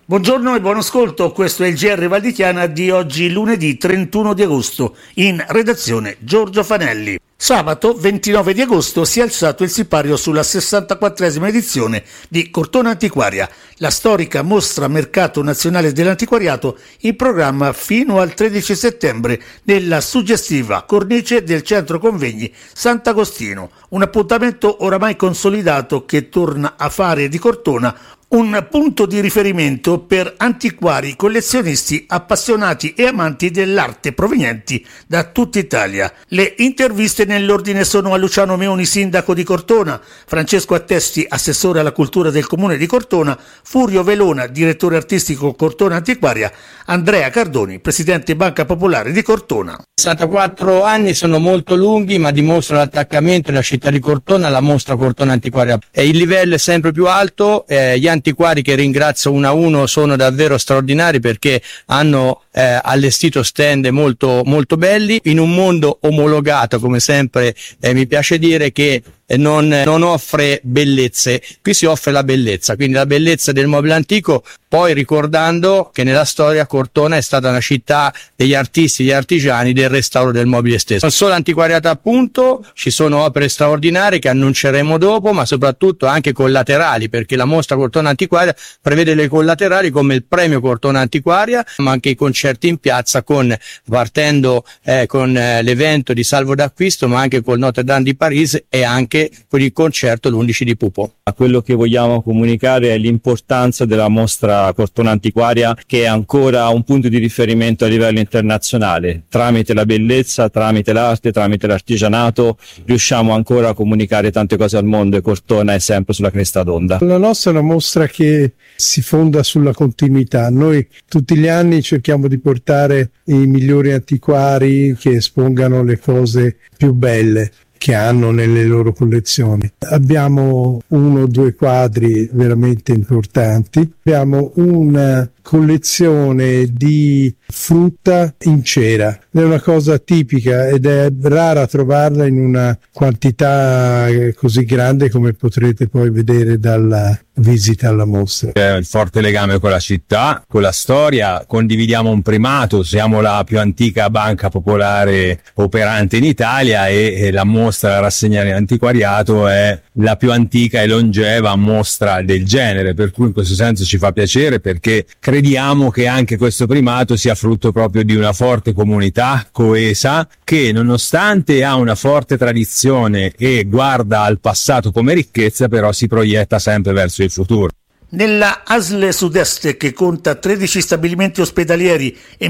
Buongiorno e buon ascolto, questo è il GR Val di Chiana di oggi lunedì 31 di agosto, in redazione Giorgio Fanelli. Sabato 29 di agosto si è alzato il sipario sulla 64esima edizione di Cortona Antiquaria, la storica mostra mercato nazionale dell'antiquariato in programma fino al 13 settembre nella suggestiva cornice del centro convegni Sant'Agostino, un appuntamento oramai consolidato che torna a fare di Cortona un punto di riferimento per antiquari, collezionisti, appassionati e amanti dell'arte provenienti da tutta Italia. Le interviste nell'ordine sono a Luciano Meoni, sindaco di Cortona, Francesco Attesti, assessore alla cultura del comune di Cortona, Furio Velona, direttore artistico Cortona Antiquaria, Andrea Cardoni, presidente Banca Popolare di Cortona. 64 anni sono molto lunghi, ma dimostrano l'attaccamento della città di Cortona alla mostra Cortona Antiquaria. Il livello è sempre più alto, gli antiquari, che ringrazio uno a uno, sono davvero straordinari perché hanno allestito stand molto, molto belli in un mondo omologato, come sempre mi piace dire, che non offre bellezze. Qui si offre la bellezza, quindi la bellezza del mobile antico, poi ricordando che nella storia Cortona è stata una città degli artisti, degli artigiani, del restauro del mobile stesso. Non solo antiquariato, appunto, ci sono opere straordinarie che annunceremo dopo, ma soprattutto anche collaterali, perché la mostra Cortona Antiquaria prevede le collaterali come il premio Cortona Antiquaria, ma anche i concerti in piazza, partendo con l'evento di salvo d'acquisto, ma anche col Notre Dame di Parigi e anche con il concerto l'11 di Pupo. Quello che vogliamo comunicare è l'importanza della mostra Cortona Antiquaria, che è ancora un punto di riferimento a livello internazionale. Tramite la bellezza, tramite l'arte, tramite l'artigianato riusciamo ancora a comunicare tante cose al mondo, e Cortona è sempre sulla cresta d'onda. La nostra è una mostra che si fonda sulla continuità. Noi tutti gli anni cerchiamo di portare i migliori antiquari che espongano le cose più belle che hanno nelle loro collezioni. Abbiamo 1 o 2 quadri veramente importanti, abbiamo una collezione di frutta in cera. È una cosa tipica ed è rara trovarla in una quantità così grande, come potrete poi vedere dalla visita alla mostra. C'è il forte legame con la città, con la storia, condividiamo un primato, siamo la più antica banca popolare operante in Italia e la mostra, la rassegna dell'antiquariato è la più antica e longeva mostra del genere, per cui in questo senso ci fa piacere, perché crediamo che anche questo primato sia frutto proprio di una forte comunità coesa che, nonostante ha una forte tradizione e guarda al passato come ricchezza, però si proietta sempre verso il futuro. Nella ASL Sud-Est, che conta 13 stabilimenti ospedalieri e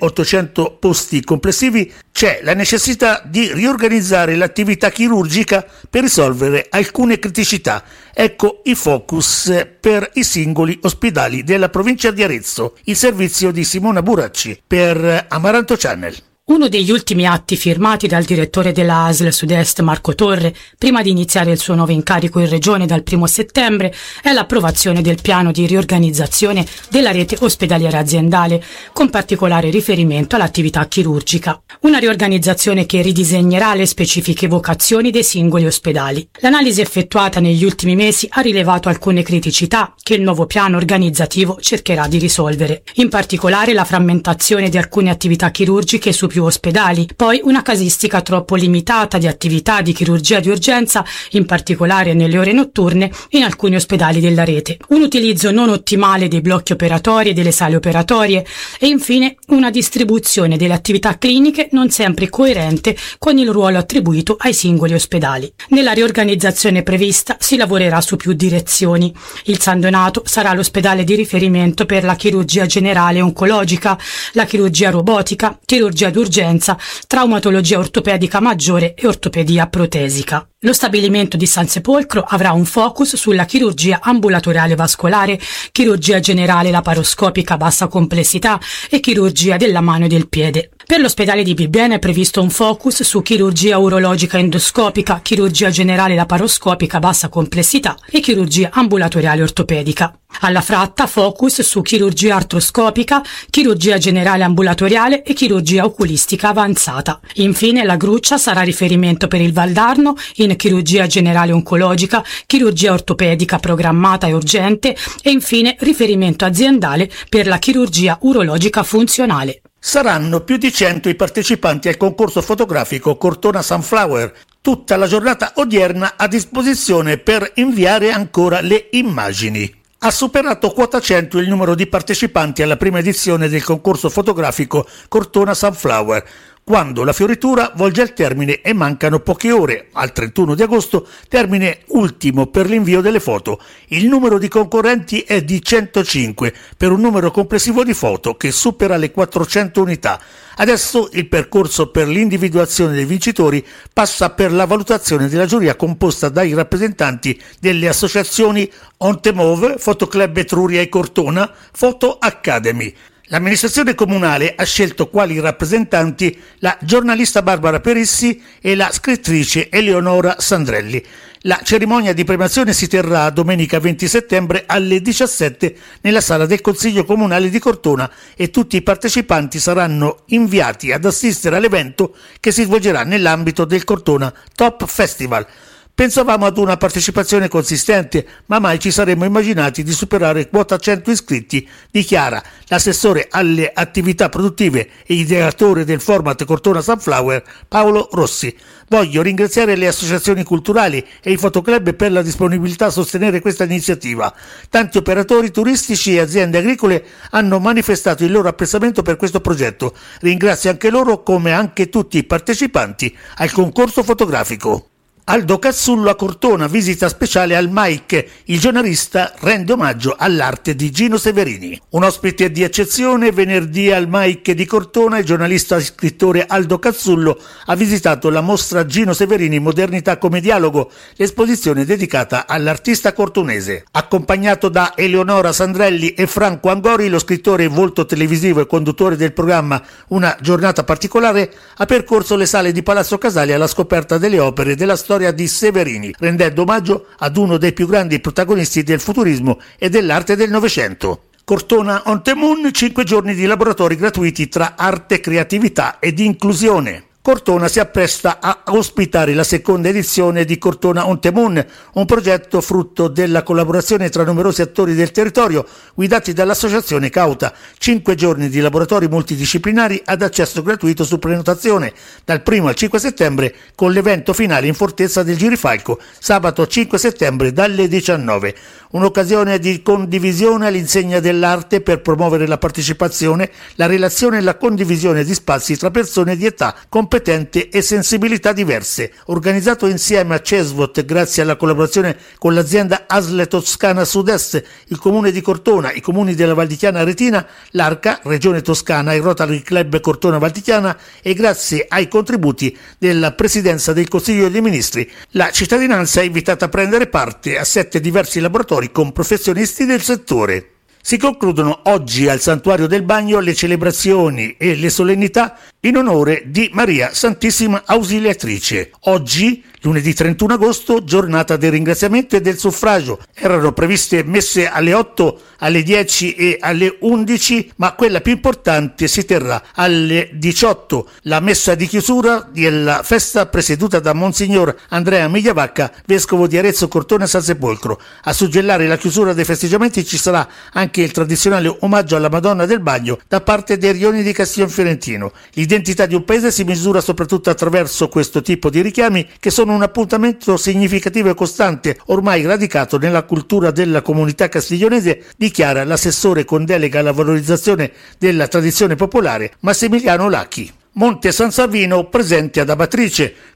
1.800 posti complessivi, c'è la necessità di riorganizzare l'attività chirurgica per risolvere alcune criticità. Ecco i focus per i singoli ospedali della provincia di Arezzo. Il servizio di Simona Buracci per Amaranto Channel. Uno degli ultimi atti firmati dal direttore della ASL Sud-Est, Marco Torre, prima di iniziare il suo nuovo incarico in regione dal 1 settembre, è l'approvazione del piano di riorganizzazione della rete ospedaliera aziendale, con particolare riferimento all'attività chirurgica. Una riorganizzazione che ridisegnerà le specifiche vocazioni dei singoli ospedali. L'analisi effettuata negli ultimi mesi ha rilevato alcune criticità che il nuovo piano organizzativo cercherà di risolvere. In particolare la frammentazione di alcune attività chirurgiche su più ospedali, poi una casistica troppo limitata di attività di chirurgia di urgenza, in particolare nelle ore notturne, in alcuni ospedali della rete, un utilizzo non ottimale dei blocchi operatori e delle sale operatorie e infine una distribuzione delle attività cliniche non sempre coerente con il ruolo attribuito ai singoli ospedali. Nella riorganizzazione prevista si lavorerà su più direzioni. Il San Donato sarà l'ospedale di riferimento per la chirurgia generale oncologica, la chirurgia robotica, chirurgia d'urgenza, traumatologia ortopedica maggiore e ortopedia protesica. Lo stabilimento di San Sepolcro avrà un focus sulla chirurgia ambulatoriale vascolare, chirurgia generale laparoscopica a bassa complessità e chirurgia della mano e del piede. Per l'ospedale di Bibbiena è previsto un focus su chirurgia urologica endoscopica, chirurgia generale laparoscopica bassa complessità e chirurgia ambulatoriale ortopedica. Alla Fratta focus su chirurgia artroscopica, chirurgia generale ambulatoriale e chirurgia oculistica avanzata. Infine la Gruccia sarà riferimento per il Valdarno in chirurgia generale oncologica, chirurgia ortopedica programmata e urgente e infine riferimento aziendale per la chirurgia urologica funzionale. Saranno più di 100 i partecipanti al concorso fotografico Cortona Sunflower, tutta la giornata odierna a disposizione per inviare ancora le immagini. Ha superato quota 100 il numero di partecipanti alla prima edizione del concorso fotografico Cortona Sunflower, quando la fioritura volge al termine e mancano poche ore, al 31 di agosto, termine ultimo per l'invio delle foto. Il numero di concorrenti è di 105, per un numero complessivo di foto che supera le 400 unità. Adesso il percorso per l'individuazione dei vincitori passa per la valutazione della giuria composta dai rappresentanti delle associazioni Ontemove, Fotoclub Etruria e Cortona, Photo Academy. L'amministrazione comunale ha scelto quali rappresentanti la giornalista Barbara Perissi e la scrittrice Eleonora Sandrelli. La cerimonia di premiazione si terrà domenica 20 settembre alle 17 nella sala del Consiglio Comunale di Cortona e tutti i partecipanti saranno inviati ad assistere all'evento che si svolgerà nell'ambito del Cortona Top Festival. Pensavamo ad una partecipazione consistente, ma mai ci saremmo immaginati di superare quota 100 iscritti, dichiara l'assessore alle attività produttive e ideatore del format Cortona Sunflower, Paolo Rossi. Voglio ringraziare le associazioni culturali e i fotoclub per la disponibilità a sostenere questa iniziativa. Tanti operatori turistici e aziende agricole hanno manifestato il loro apprezzamento per questo progetto. Ringrazio anche loro, come anche tutti i partecipanti al concorso fotografico. Aldo Cazzullo a Cortona, visita speciale al Mike. Il giornalista rende omaggio all'arte di Gino Severini. Un ospite di eccezione, venerdì al Mike di Cortona, il giornalista e scrittore Aldo Cazzullo ha visitato la mostra Gino Severini Modernità come dialogo, l'esposizione dedicata all'artista cortonese. Accompagnato da Eleonora Sandrelli e Franco Angori, lo scrittore volto televisivo e conduttore del programma Una giornata particolare ha percorso le sale di Palazzo Casali alla scoperta delle opere della storia di Severini, rendendo omaggio ad uno dei più grandi protagonisti del futurismo e dell'arte del Novecento. Cortona on the Moon, 5 giorni di laboratori gratuiti tra arte, creatività ed inclusione. Cortona si appresta a ospitare la seconda edizione di Cortona on the Moon, un progetto frutto della collaborazione tra numerosi attori del territorio guidati dall'associazione Cauta. 5 giorni di laboratori multidisciplinari ad accesso gratuito su prenotazione dal 1 al 5 settembre con l'evento finale in Fortezza del Girifalco sabato 5 settembre dalle 19. Un'occasione di condivisione all'insegna dell'arte per promuovere la partecipazione, la relazione e la condivisione di spazi tra persone di età competenti e sensibilità diverse, organizzato insieme a Cesvot grazie alla collaborazione con l'azienda ASL Toscana Sud-Est, il comune di Cortona, i comuni della Val di Chiana Retina, l'Arca, Regione Toscana, il Rotary Club Cortona Val di Chiana e grazie ai contributi della Presidenza del Consiglio dei Ministri. La cittadinanza è invitata a prendere parte a 7 diversi laboratori con professionisti del settore. Si concludono oggi al Santuario del Bagno le celebrazioni e le solennità in onore di Maria Santissima Ausiliatrice. Oggi, lunedì 31 agosto, giornata del ringraziamento e del suffragio. Erano previste messe alle 8, alle 10 e alle 11, ma quella più importante si terrà alle 18, la messa di chiusura della festa presieduta da Monsignor Andrea Migliavacca, vescovo di Arezzo Cortona San Sepolcro. A suggellare la chiusura dei festeggiamenti ci sarà anche il tradizionale omaggio alla Madonna del Bagno da parte dei Rioni di Castelfiorentino. L'identità di un paese si misura soprattutto attraverso questo tipo di richiami che sono un appuntamento significativo e costante ormai radicato nella cultura della comunità castiglionese, dichiara l'assessore con delega alla valorizzazione della tradizione popolare Massimiliano Lacchi. Monte San Savino presente ad Amatrice.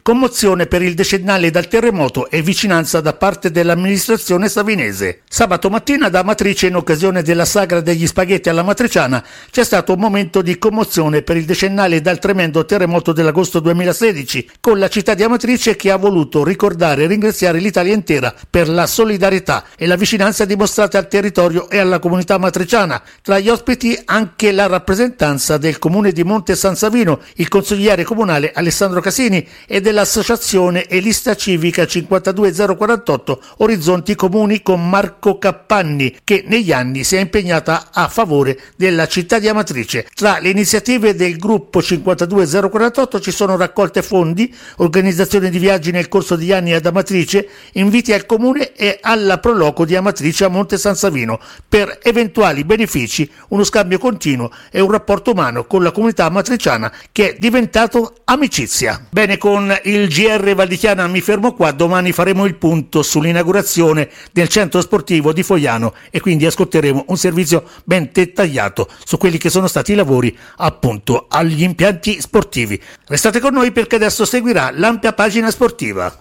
commozione per il decennale dal terremoto e vicinanza da parte dell'amministrazione savinese. Sabato mattina da Amatrice, in occasione della sagra degli spaghetti alla matriciana, c'è stato un momento di commozione per il decennale dal tremendo terremoto dell'agosto 2016, con la città di Amatrice che ha voluto ricordare e ringraziare l'Italia intera per la solidarietà e la vicinanza dimostrata al territorio e alla comunità amatriciana. Tra gli ospiti anche la rappresentanza del comune di Monte San Savino, il consigliere comunale Alessandro Casini e dell'associazione e lista civica 52048 Orizzonti Comuni con Marco Cappanni, che negli anni si è impegnata a favore della città di Amatrice. Tra le iniziative del gruppo 52048 ci sono raccolte fondi, organizzazione di viaggi nel corso degli anni ad Amatrice, inviti al comune e alla Proloco di Amatrice a Monte San Savino per eventuali benefici, uno scambio continuo e un rapporto umano con la comunità amatriciana che è diventato amicizia. Bene, con il GR Val di Chiana mi fermo qua, domani faremo il punto sull'inaugurazione del centro sportivo di Fogliano e quindi ascolteremo un servizio ben dettagliato su quelli che sono stati i lavori appunto agli impianti sportivi. Restate con noi perché adesso seguirà l'ampia pagina sportiva.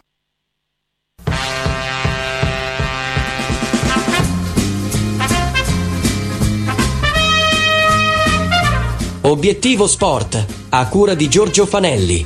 Obiettivo Sport, a cura di Giorgio Fanelli.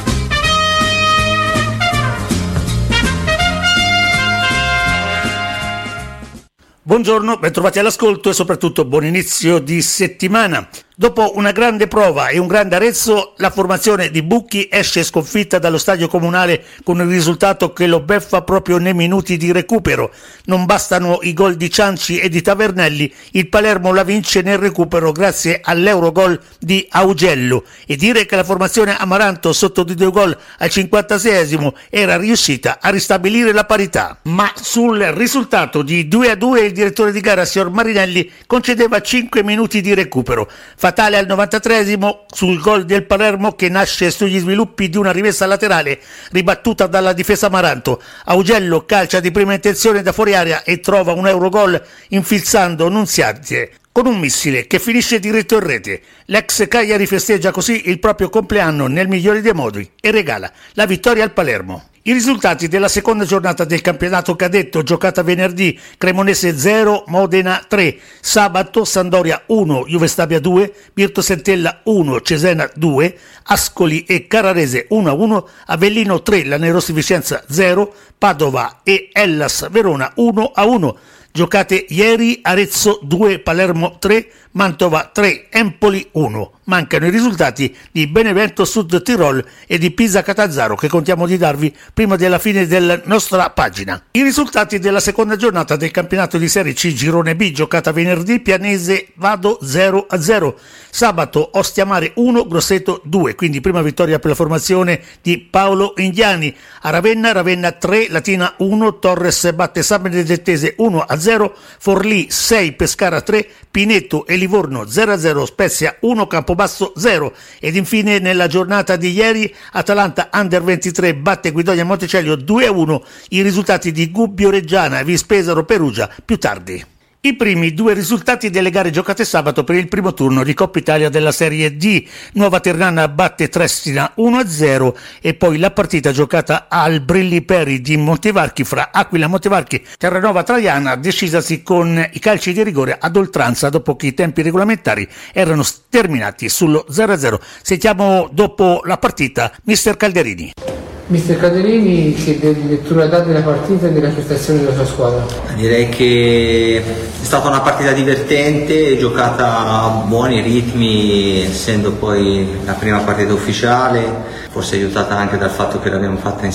Buongiorno, ben trovati all'ascolto e soprattutto buon inizio di settimana. Dopo una grande prova e un grande Arezzo, la formazione di Bucchi esce sconfitta dallo stadio comunale con il risultato che lo beffa proprio nei minuti di recupero. Non bastano i gol di Cianci e di Tavernelli, il Palermo la vince nel recupero grazie all'Eurogol di Augello, e dire che la formazione Amaranto sotto di 2 gol al 56esimo era riuscita a ristabilire la parità. Ma sul risultato di 2-2 il direttore di gara, signor Marinelli, concedeva 5 minuti di recupero. Fatale al 93esimo sul gol del Palermo che nasce sugli sviluppi di una rimessa laterale ribattuta dalla difesa Amaranto. Augello calcia di prima intenzione da fuori area e trova un Eurogol infilzando Nunziante con un missile che finisce diretto in rete. L'ex Cagliari festeggia così il proprio compleanno nel migliore dei modi e regala la vittoria al Palermo. I risultati della seconda giornata del campionato cadetto giocata venerdì: Cremonese 0, Modena 3, sabato Sampdoria 1, Juve Stabia 2, Virtus Entella 1, Cesena 2, Ascoli e Carrarese 1-1, Avellino 3, Lanerossi Vicenza 0, Padova e Hellas Verona 1-1. Giocate ieri: Arezzo 2, Palermo 3, Mantova 3, Empoli 1. Mancano i risultati di Benevento Sud Tirol e di Pisa Catanzaro che contiamo di darvi prima della fine della nostra pagina. I risultati della seconda giornata del campionato di Serie C Girone B giocata venerdì: Pianese Vado 0-0, sabato Ostia Mare 1, Grosseto 2, quindi prima vittoria per la formazione di Paolo Indiani. A Ravenna 3, Latina 1, Torres batte San Benedettese 1-0, Forlì 6, Pescara 3, Pineto e Livorno 0-0, Spezia 1, Campobasso 0. Ed infine nella giornata di ieri Atalanta Under 23 batte Guidonia Monticello 2-1, i risultati di Gubbio Reggiana e Vispesaro Perugia più tardi. I primi 2 risultati delle gare giocate sabato per il primo turno di Coppa Italia della Serie D. Nuova Ternana batte Trestina 1-0 e poi la partita giocata al Brilli Peri di Montevarchi fra Aquila Montevarchi Terranova Traiana, decisasi con i calci di rigore ad oltranza dopo che i tempi regolamentari erano terminati sullo 0-0. Sentiamo dopo la partita mister Calderini. Mister Calderini, che lettura dà della partita e della prestazione della sua squadra? Direi che è stata una partita divertente, giocata a buoni ritmi, essendo poi la prima partita ufficiale, forse aiutata anche dal fatto che l'abbiamo fatta in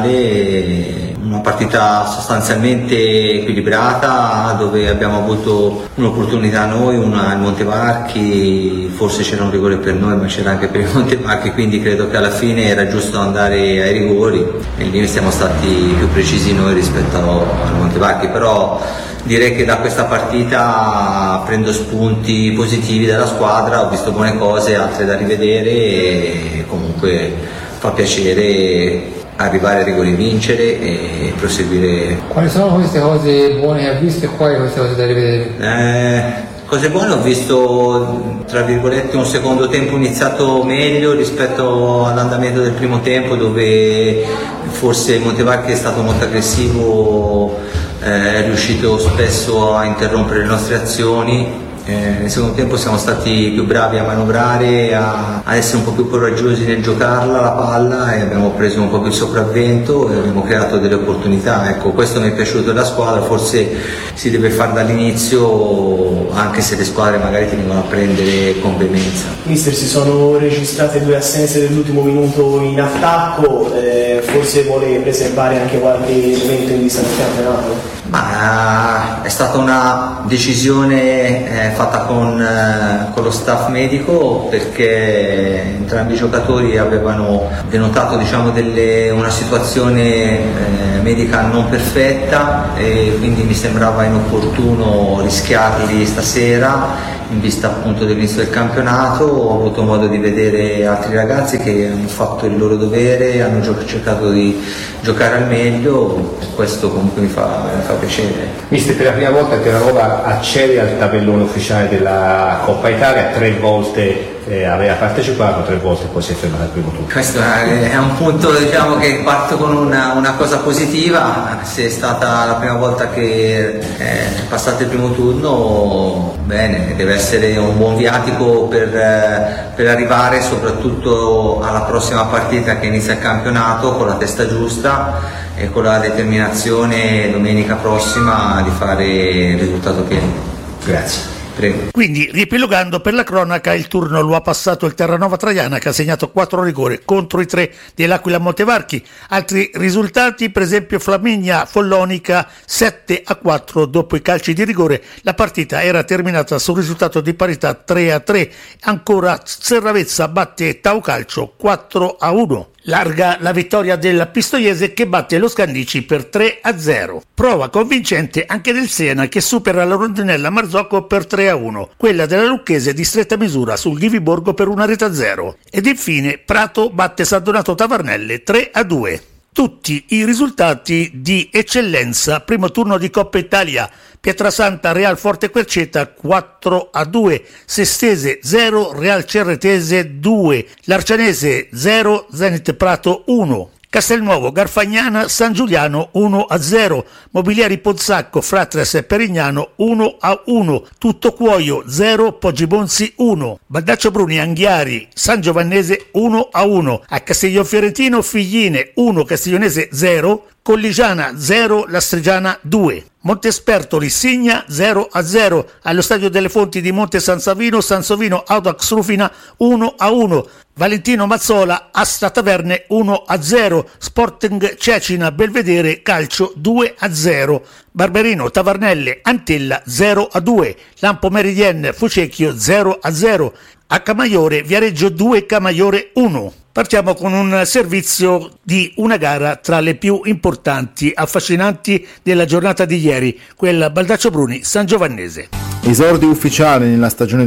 serale. Una partita sostanzialmente equilibrata, dove abbiamo avuto un'opportunità noi, una al Montevarchi, forse c'era un rigore per noi ma c'era anche per il Montevarchi, quindi credo che alla fine era giusto andare ai rigori e lì siamo stati più precisi noi rispetto al Montevarchi, però direi che da questa partita prendo spunti positivi della squadra, ho visto buone cose, altre da rivedere e comunque fa piacere arrivare ai rigori, vincere e proseguire. Quali sono queste cose buone che ha visto e quali queste cose da rivedere? Cose buone, ho visto tra virgolette un secondo tempo iniziato meglio rispetto all'andamento del primo tempo, dove forse il Montevarchi è stato molto aggressivo, è riuscito spesso a interrompere le nostre azioni. Nel secondo tempo siamo stati più bravi a manovrare, a essere un po' più coraggiosi nel giocarla la palla, e abbiamo preso un po' più il sopravvento e abbiamo creato delle opportunità. Ecco, questo mi è piaciuto della squadra, forse si deve fare dall'inizio, anche se le squadre magari ti vengono a prendere con veemenza. Mister, si sono registrate 2 assenze dell'ultimo minuto in attacco, forse vuole preservare anche qualche elemento in vista del campionato? Ma è stata una decisione fatta con lo staff medico, perché entrambi i giocatori avevano denotato una situazione medica non perfetta, e quindi mi sembrava inopportuno rischiarli stasera in vista appunto dell'inizio del campionato. Ho avuto modo di vedere altri ragazzi che hanno fatto il loro dovere, hanno cercato di giocare al meglio, e questo comunque mi fa piacere. Mister, per la prima volta il Terranova accede al tabellone ufficiale della Coppa Italia, 3 volte aveva partecipato, 3 volte poi si è fermato al primo turno. Questo è un punto, che parto con una cosa positiva. Se è stata la prima volta che è passato il primo turno, bene, deve essere un buon viatico per arrivare soprattutto alla prossima partita che inizia il campionato con la testa giusta e con la determinazione domenica prossima di fare il risultato pieno. Grazie. Prego. Quindi, riepilogando, per la cronaca, il turno lo ha passato il Terranova Traiana, che ha segnato 4 rigori contro i 3 dell'Aquila Montevarchi. Altri risultati, per esempio Flaminia Follonica 7-4 dopo i calci di rigore. La partita era terminata sul risultato di parità 3-3. Ancora Serravezza batte Tau Calcio 4-1. Larga la vittoria del Pistoiese, che batte lo Scandicci per 3-0. Prova convincente anche del Siena, che supera la Rondinella Marzocco per 3-1. Quella della Lucchese di stretta misura sul Ghiviborgo per 1-0. Ed infine Prato batte San Donato Tavarnelle 3-2. Tutti i risultati di eccellenza. Primo turno di Coppa Italia: Pietrasanta Real Forte Querceta 4-2, Sestese 0, Real Cerretese 2, L'Arcianese 0, Zenit Prato 1. Castelnuovo Garfagnana San Giuliano 1-0, Mobiliari Pozzacco Fratres e Perignano 1-1, Tutto Cuoio 0, Poggibonsi 1, Baldaccio Bruni Anghiari San Giovannese 1-1, a Castiglion Fiorentino Figline 1, Castiglionese 0, Colligiana 0, Lastrigiana 2. Montespertoli Signa 0-0, allo Stadio delle Fonti di Monte San Savino Audax Rufina 1-1, Valentino Mazzola Asta Taverne 1-0, Sporting Cecina Belvedere Calcio 2-0, Barberino Tavarnelle Antella 0-2, Lampo Meridien Fucecchio 0-0, a Camaiore Viareggio 2 Camaiore 1. Partiamo con un servizio di una gara tra le più importanti, affascinanti della giornata di ieri, quella Baldaccio Bruni San Giovannese. Esordio ufficiale nella stagione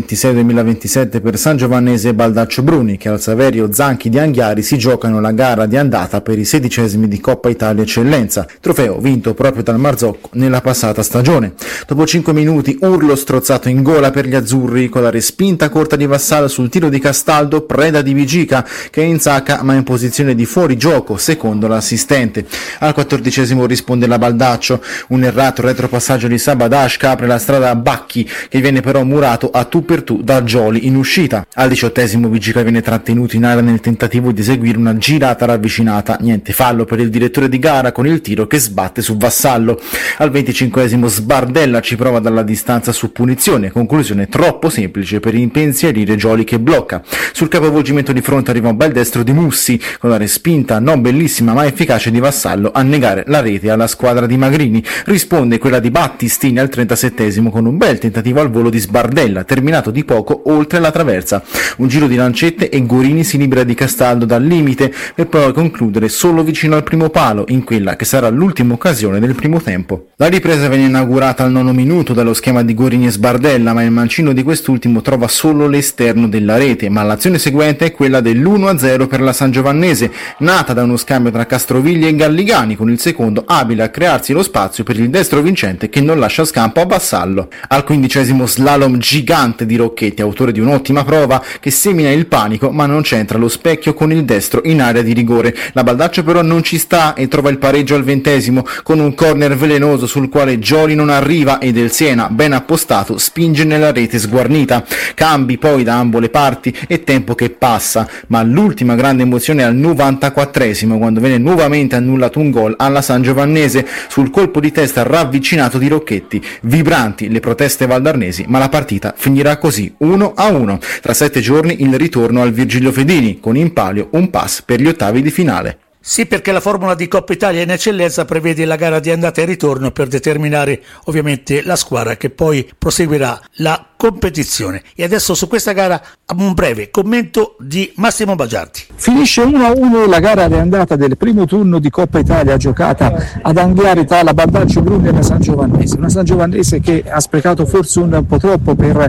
2026-2027 per San Giovannese e Baldaccio Bruni, che al Saverio Zanchi di Anghiari si giocano la gara di andata per i 16esimi di Coppa Italia Eccellenza, trofeo vinto proprio dal Marzocco nella passata stagione. Dopo 5 minuti urlo strozzato in gola per gli azzurri, con la respinta corta di Vassallo sul tiro di Castaldo, preda di Vigica, che è in sacca ma in posizione di fuorigioco secondo l'assistente. Al 14esimo risponde la Baldaccio, un errato retropassaggio di Sabadash che apre la strada a Bacchi, che viene però murato a tu per tu da Gioli in uscita. Al 18esimo Vigica viene trattenuto in area nel tentativo di eseguire una girata ravvicinata, niente, fallo per il direttore di gara con il tiro che sbatte su Vassallo. Al 25esimo Sbardella ci prova dalla distanza su punizione, conclusione troppo semplice per impensierire Gioli che blocca. Sul capovolgimento di fronte arriva un bel destro di Mussi, con la respinta non bellissima ma efficace di Vassallo a negare la rete alla squadra di Magrini. Risponde quella di Battistini al 37esimo con un bel tentativo al volo di Sbardella, terminato di poco oltre la traversa. Un giro di lancette e Gorini si libera di Castaldo dal limite per poi concludere solo vicino al primo palo, in quella che sarà l'ultima occasione del primo tempo. La ripresa viene inaugurata al 9° minuto dallo schema di Gorini e Sbardella, ma il mancino di quest'ultimo trova solo l'esterno della rete, ma l'azione seguente è quella dell'1-0 per la San Giovannese, nata da uno scambio tra Castrovigli e Galligani, con il secondo abile a crearsi lo spazio per il destro vincente che non lascia scampo a Vassallo. Al 15° slalom gigante di Rocchetti, autore di un'ottima prova che semina il panico ma non centra lo specchio con il destro in area di rigore. La Baldaccio però non ci sta e trova il pareggio al 20° con un corner velenoso sul quale Gioli non arriva e Del Siena, ben appostato, spinge nella rete sguarnita. Cambi poi da ambo le parti e tempo che passa, ma l'ultima grande emozione è al 94° quando viene nuovamente annullato un gol alla Sangiovannese sul colpo di testa ravvicinato di Rocchetti. Vibranti le proteste valdarnesi, ma la partita finirà così, 1-1. Tra 7 giorni il ritorno al Virgilio Fedini, con in palio un pass per gli ottavi di finale. Sì, perché la formula di Coppa Italia in eccellenza prevede la gara di andata e ritorno per determinare ovviamente la squadra che poi proseguirà la competizione. E adesso su questa gara un breve commento di Massimo Baggiardi. Finisce 1-1 la gara di andata del primo turno di Coppa Italia giocata ad Anghiari tra la Baldaccio Bruni e la Sangiovannese. Una Sangiovannese che ha sprecato forse un po' troppo per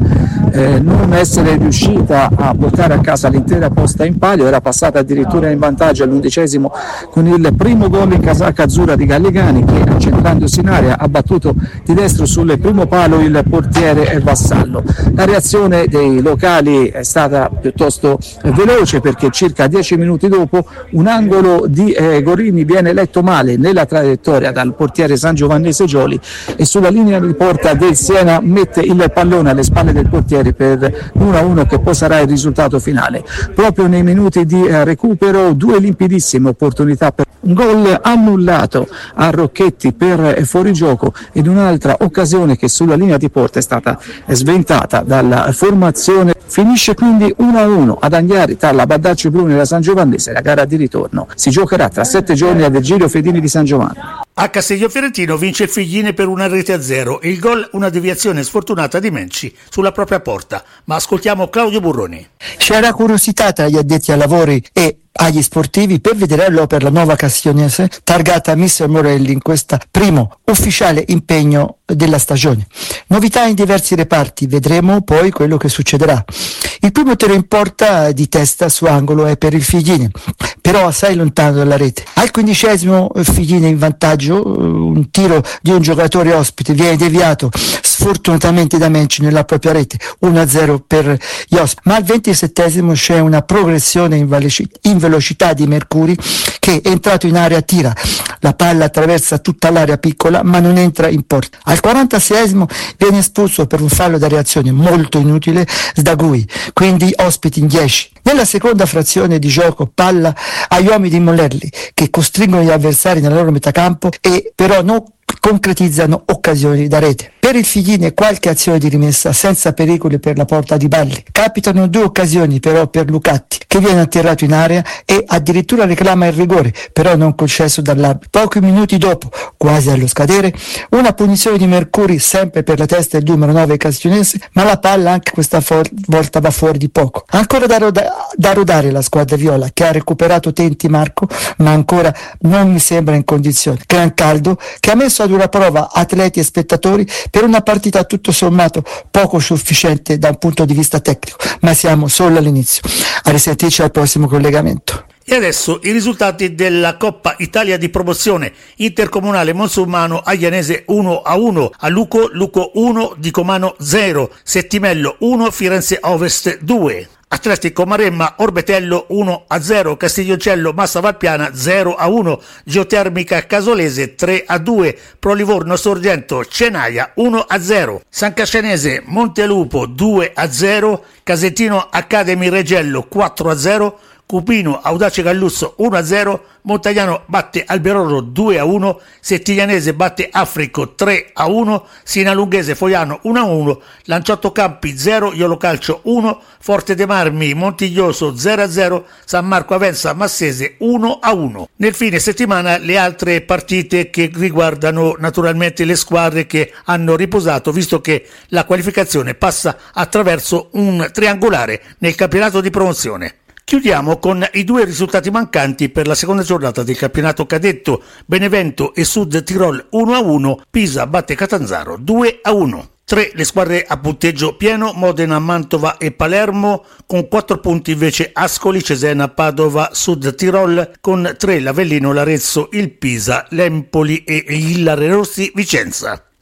non essere riuscita a portare a casa l'intera posta in palio, era passata addirittura in vantaggio all'11° con il primo gol in casacca azzurra di Gallegani che, accentrandosi in area, ha battuto di destro sul primo palo il portiere Vassallo. La reazione dei locali è stata piuttosto veloce perché circa 10 minuti dopo un angolo di Gorini viene letto male nella traiettoria dal portiere sangiovannese Gioli e sulla linea di porta del Siena mette il pallone alle spalle del portiere per l'1-1 che poi sarà il risultato finale. Proprio nei minuti di recupero due limpidissime opportunità per un gol annullato a Rocchetti per fuorigioco ed un'altra occasione che sulla linea di porta è stata sventata dalla formazione. Finisce quindi 1-1 ad Anghiari tra la Baldaccio Bruni e la Sangiovannese. La gara di ritorno si giocherà tra 7 giorni a Virgilio Fedini di San Giovanni. A Castiglio Fiorentino vince il Figline per 1-0. Il gol una deviazione sfortunata di Menci sulla propria porta. Ma ascoltiamo Claudio Burroni. C'era curiosità tra gli addetti ai lavori e agli sportivi per vedere per la nuova Castiglionese targata Mister Morelli in questo primo ufficiale impegno della stagione. Novità in diversi reparti, vedremo poi quello che succederà. Il primo tiro in porta di testa su angolo è per il Figline, però assai lontano dalla rete. Al 15° Figline in vantaggio, un tiro di un giocatore ospite viene deviato sfortunatamente da Menci nella propria rete, 1-0 per gli ospiti. Ma al 27° c'è una progressione in velocità di Mercuri che è entrato in area, tira la palla, attraversa tutta l'area piccola ma non entra in porta. Al 46° viene espulso per un fallo da reazione molto inutile Sdagui, quindi ospiti in 10. Nella seconda frazione di gioco palla agli uomini di Mollerli che costringono gli avversari nella loro metà campo e però non concretizzano occasioni da rete. Per il Figline qualche azione di rimessa senza pericoli per la porta di Balli. Capitano 2 occasioni però per Lucatti che viene atterrato in area e addirittura reclama il rigore, però non concesso dall'arbitro. Pochi minuti dopo, quasi allo scadere, una punizione di Mercuri sempre per la testa del numero 9 Castiglionese, ma la palla anche questa volta va fuori di poco. Ancora da rodare la squadra viola che ha recuperato Tenti Marco, ma ancora non mi sembra in condizione. Gran caldo che ha messo ad una prova atleti e spettatori per una partita tutto sommato poco sufficiente da un punto di vista tecnico, ma siamo solo all'inizio. A risentirci al prossimo collegamento. E adesso i risultati della Coppa Italia di promozione: Intercomunale Monsummano Aglianese 1-1, a Luco 1, Dicomano 0, Settimello 1, Firenze Ovest 2. Atletico Maremma Orbetello 1-0, Castiglioncello Massa Valpiana 0-1, Geotermica Casolese 3-2, Pro Livorno Sorgento Cenaia 1-0, San Cascianese Montelupo 2-0, Casentino Academy Regello 4-0, Cupino Audace Gallusso 1-0, Montagliano batte Alberoro 2-1, Settiglianese batte Africo 3-1, Sinalunghese Foiano 1-1, Lanciotto Campi 0, Iolo Calcio 1, Forte de Marmi Montiglioso 0-0, San Marco Avenza Massese 1-1. Nel fine settimana le altre partite che riguardano naturalmente le squadre che hanno riposato, visto che la qualificazione passa attraverso un triangolare nel campionato di promozione. Chiudiamo con i 2 risultati mancanti per la seconda giornata del campionato cadetto: Benevento e Sud Tirol 1-1, Pisa batte Catanzaro 2-1. 3 le squadre a punteggio pieno: Modena, Mantova e Palermo, con 4 punti invece Ascoli, Cesena, Padova, Sud Tirol, con 3 l'Avellino, l'Arezzo, il Pisa, l'Empoli e il Rossi Vicenza.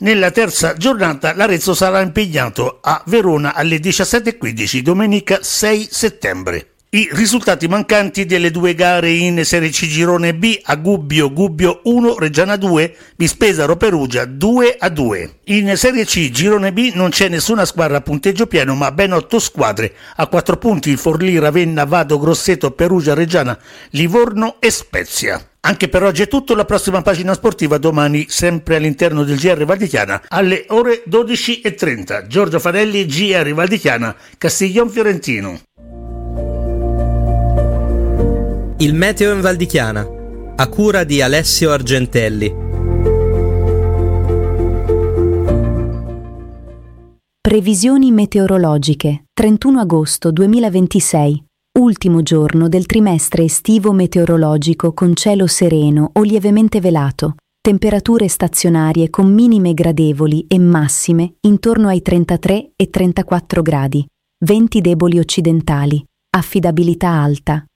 Nella terza giornata l'Arezzo sarà impegnato a Verona alle 17:15, domenica 6 settembre. I risultati mancanti delle due gare in Serie C Girone B: a Gubbio 1, Reggiana 2, Vispesaro Perugia 2-2. In Serie C Girone B non c'è nessuna squadra a punteggio pieno, ma ben 8 squadre a 4 punti: Forlì, Ravenna, Vado, Grosseto, Perugia, Reggiana, Livorno e Spezia. Anche per oggi è tutto. La prossima pagina sportiva domani, sempre all'interno del GR Val di Chiana, alle ore 12:30. Giorgio Fanelli, GR Val di Chiana, Castiglion Fiorentino. Il meteo in Val di Chiana, a cura di Alessio Argentelli. Previsioni meteorologiche. 31 agosto 2026. Ultimo giorno del trimestre estivo meteorologico con cielo sereno o lievemente velato. Temperature stazionarie con minime gradevoli e massime intorno ai 33 e 34 gradi. Venti deboli occidentali. Affidabilità alta.